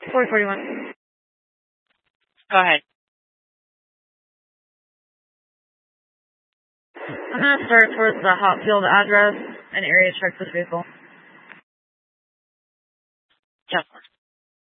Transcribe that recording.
441. Go ahead. I'm going to start towards the Hopfield address and area check this vehicle. 10-4.